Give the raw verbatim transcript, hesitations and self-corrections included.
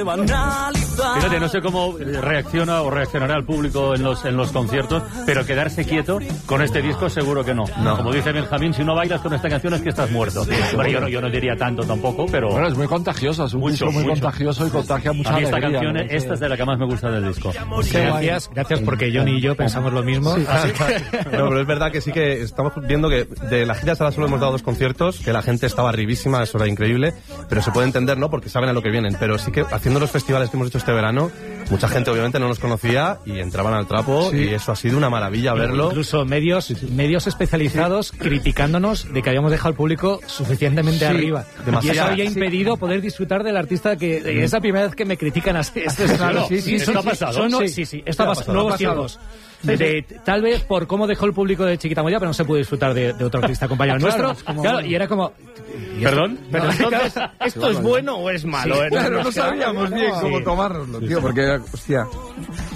Fíjate, no sé cómo reacciona o reaccionará el público en los en los conciertos, pero quedarse quieto con este disco seguro que no. no. Como dice Benjamín, si no bailas con esta canción es que estás muerto. Bueno, yo no, yo no diría tanto tampoco, pero... Bueno, es muy contagioso, es un mucho, disco muy mucho. contagioso y contagia mucha A mí esta alegría, canción, ¿no? esta es de la que más me gusta del disco. Sí, gracias, gracias porque Johnny y yo pensamos lo mismo. Sí, ¿Ah, sí? No, pero es verdad que sí que estamos viendo que de la gira solo hemos dado dos conciertos, que la gente estaba arribísima, eso era increíble, pero se puede entender, ¿no? Porque saben a lo que vienen. Pero sí que haciendo los festivales que hemos hecho este verano, mucha gente obviamente no nos conocía y entraban al trapo, sí. Y eso ha sido una maravilla verlo. Incluso medios, sí, sí. medios especializados sí. criticándonos de que habíamos dejado al público suficientemente sí. arriba. Demasiado. Y eso había impedido sí. poder disfrutar del artista que mm. es la primera vez que me critican así. Esto es claro. Sí, sí, esto ha pasado. Son, sí, sí, sí, esto ha pasado. Nuevos tiempos. De, de, tal vez por cómo dejó el público de Chiquitamoya, pero no se pudo disfrutar de, de otro artista compañero claro, nuestro. Como, claro, y era como... ¿Y ¿Perdón? Pero no, entonces, ¿esto es bueno o es malo? Sí, claro, no sabíamos bien cómo tomárnoslo, tío, porque, hostia...